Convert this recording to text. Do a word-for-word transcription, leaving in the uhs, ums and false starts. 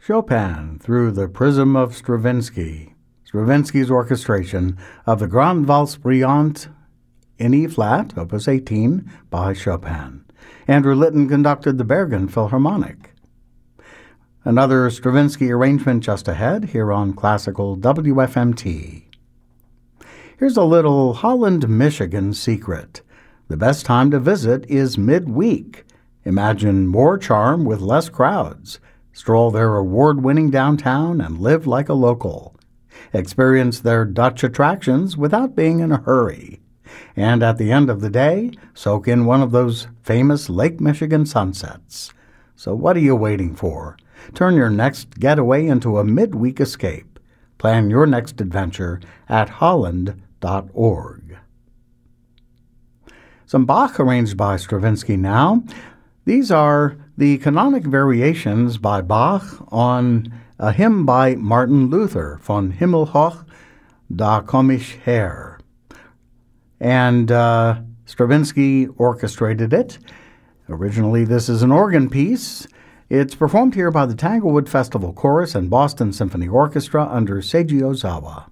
Chopin through the prism of Stravinsky. Stravinsky's orchestration of the Grande Valse Brillante in E-flat, Opus eighteen, by Chopin. Andrew Litton conducted the Bergen Philharmonic. Another Stravinsky arrangement just ahead here on Classical W F M T. Here's a little Holland, Michigan secret. The best time to visit is midweek. Imagine more charm with less crowds. Stroll their award-winning downtown and live like a local. Experience their Dutch attractions without being in a hurry. And at the end of the day, soak in one of those famous Lake Michigan sunsets. So what are you waiting for? Turn your next getaway into a midweek escape. Plan your next adventure at holland dot org. Some Bach arranged by Stravinsky now. These are the canonic variations by Bach on a hymn by Martin Luther, Von Himmelhoch, Da komm ich her. And uh, Stravinsky orchestrated it. Originally, this is an organ piece. It's performed here by the Tanglewood Festival Chorus and Boston Symphony Orchestra under Seiji Ozawa.